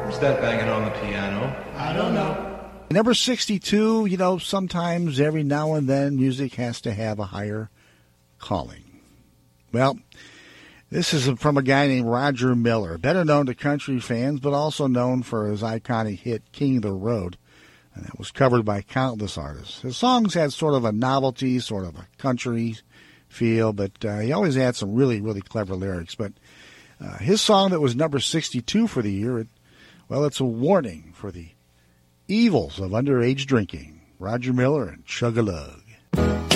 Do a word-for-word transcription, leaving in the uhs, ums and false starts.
Who's that banging on the piano? I don't know. Number sixty-two, you know, sometimes every now and then music has to have a higher calling. Well, this is from a guy named Roger Miller, better known to country fans, but also known for his iconic hit King of the Road. And that was covered by countless artists. His songs had sort of a novelty, sort of a country feel, but uh, he always had some really, really clever lyrics. But uh, his song that was number sixty-two for the year, it, well, it's a warning for the evils of underage drinking. Roger Miller and Chug-a-Lug.